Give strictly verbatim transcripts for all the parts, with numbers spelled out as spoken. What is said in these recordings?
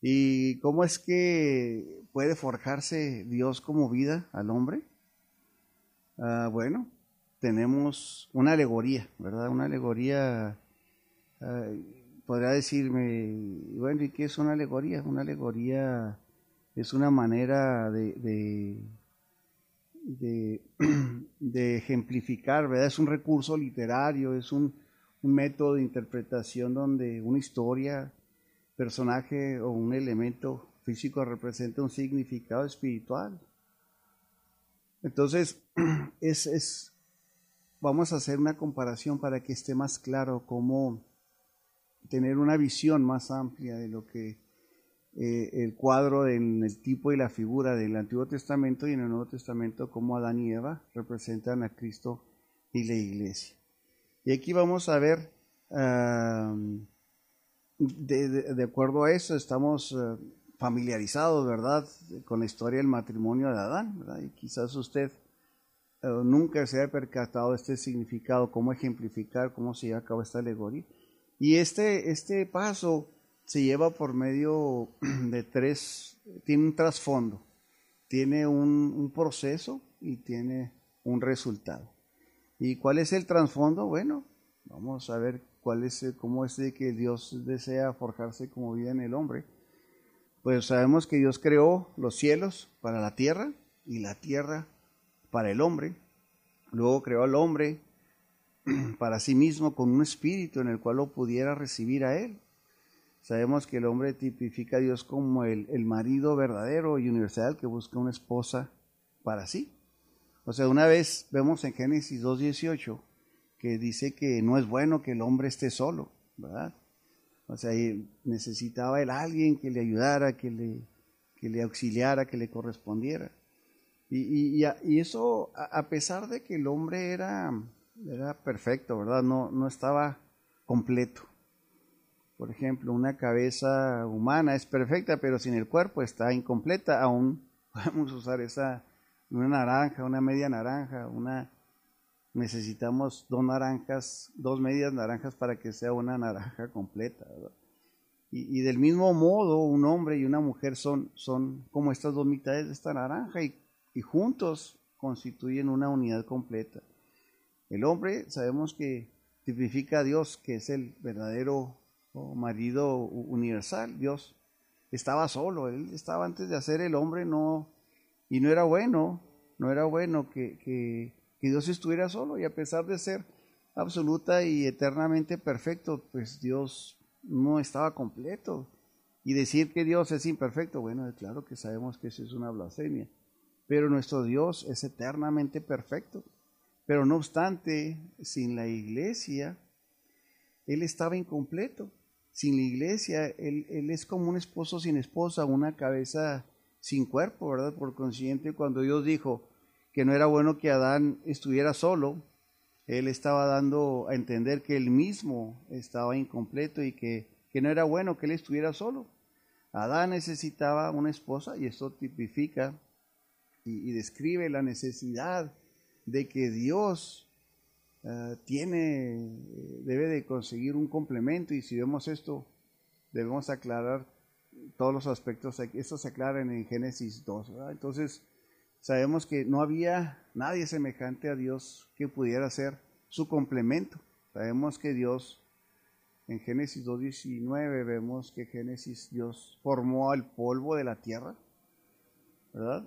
¿Y cómo es que puede forjarse Dios como vida al hombre? Ah, bueno, tenemos una alegoría, ¿verdad? Una alegoría, ah, podría decirme, bueno, ¿y qué es una alegoría? Una alegoría es una manera de, de, de, de ejemplificar, ¿verdad? Es un recurso literario, es un, un método de interpretación donde una historia, personaje o un elemento físico representa un significado espiritual. Entonces, es, es, vamos a hacer una comparación para que esté más claro cómo tener una visión más amplia de lo que eh, el cuadro en el tipo y la figura del Antiguo Testamento y en el Nuevo Testamento, cómo Adán y Eva representan a Cristo y la iglesia. Y aquí vamos a ver, uh, de, de, de acuerdo a eso, estamos uh, familiarizados, ¿verdad?, con la historia del matrimonio de Adán, ¿verdad? Y quizás usted uh, nunca se haya percatado de este significado, cómo ejemplificar, cómo se lleva a cabo esta alegoría. Y este, este paso se lleva por medio de tres, tiene un trasfondo, tiene un, un proceso y tiene un resultado. ¿Y cuál es el trasfondo? Bueno, vamos a ver cuál es, cómo es de que Dios desea forjarse como vida en el hombre. Pues sabemos que Dios creó los cielos para la tierra y la tierra para el hombre. Luego creó al hombre para sí mismo con un espíritu en el cual lo pudiera recibir a él. Sabemos que el hombre tipifica a Dios como el, el marido verdadero y universal que busca una esposa para sí. O sea, una vez vemos en Génesis dos dieciocho que dice que no es bueno que el hombre esté solo, ¿verdad? O sea, necesitaba él a alguien que le ayudara, que le, que le auxiliara, que le correspondiera. Y, y, y eso, a pesar de que el hombre era, era perfecto, ¿verdad? No, no estaba completo. Por ejemplo, una cabeza humana es perfecta, pero sin el cuerpo está incompleta. Aún podemos usar esa, una naranja, una media naranja, una necesitamos dos naranjas, dos medias naranjas para que sea una naranja completa, ¿verdad? Y, y del mismo modo, un hombre y una mujer son, son como estas dos mitades de esta naranja y, y juntos constituyen una unidad completa. El hombre, sabemos que tipifica a Dios, que es el verdadero oh, marido universal. Dios estaba solo, él estaba antes de hacer el hombre, no, y no era bueno, no era bueno que, que, que Dios estuviera solo, y a pesar de ser absoluta y eternamente perfecto, pues Dios no estaba completo. Y decir que Dios es imperfecto, bueno, claro que sabemos que eso es una blasfemia, pero nuestro Dios es eternamente perfecto. Pero no obstante, sin la iglesia, Él estaba incompleto. Sin la iglesia, él, él es como un esposo sin esposa, una cabeza sin cuerpo, ¿verdad? Por consiguiente, cuando Dios dijo que no era bueno que Adán estuviera solo, Él estaba dando a entender que Él mismo estaba incompleto y que, que no era bueno que Él estuviera solo. Adán necesitaba una esposa, y esto tipifica y, y describe la necesidad de que Dios uh, tiene, debe de conseguir un complemento, y si vemos esto, debemos aclarar todos los aspectos. Esto se aclara en Génesis dos, ¿verdad? Entonces, sabemos que no había nadie semejante a Dios que pudiera ser su complemento. Sabemos que Dios, en Génesis dos diecinueve, vemos que Génesis, Dios formó al polvo de la tierra, ¿verdad?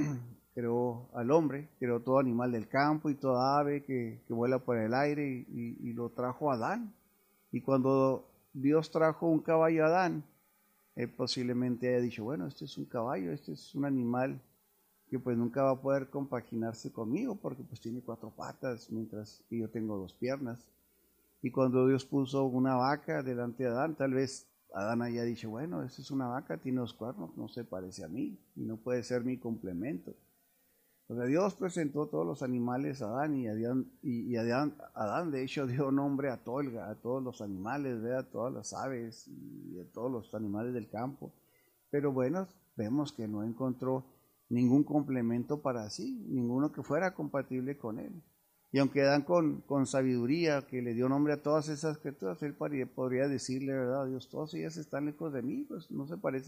Creó al hombre, creó todo animal del campo y toda ave que, que vuela por el aire, y, y, y lo trajo a Adán. Y cuando Dios trajo un caballo a Adán, él posiblemente haya dicho, bueno, este es un caballo, este es un animal que pues nunca va a poder compaginarse conmigo porque pues tiene cuatro patas, mientras que yo tengo dos piernas. Y cuando Dios puso una vaca delante de Adán, tal vez Adán haya dicho, bueno, esta es una vaca, tiene dos cuernos, no se parece a mí y no puede ser mi complemento. O sea, Dios presentó todos los animales a Adán, y Adán, y, y Adán, Adán de hecho dio nombre a, todo el, a todos los animales, ¿verdad? A todas las aves y a todos los animales del campo. Pero bueno, vemos que no encontró ningún complemento para sí, ninguno que fuera compatible con él. Y aunque Adán con, con sabiduría, que le dio nombre a todas esas criaturas, él podría decirle, ¿verdad? Dios, todas ellas están lejos de mí, pues no se parecen